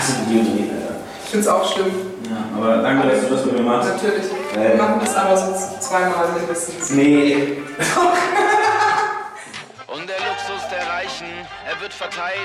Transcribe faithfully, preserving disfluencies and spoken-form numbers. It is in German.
hasse Videodreh, Alter. Ich find's auch schlimm. Ja, aber danke, dass du das mit mir machst. Natürlich. Äh. Wir machen das aber so zweimal mindestens. Nee. Und der Luxus der Reichen, er wird verteilt